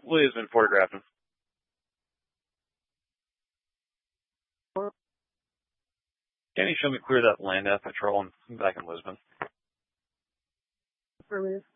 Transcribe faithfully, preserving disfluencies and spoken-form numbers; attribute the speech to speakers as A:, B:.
A: Leah's been photographing. Can you show me clear that land at patrol and back in Lisbon?
B: Affirmative.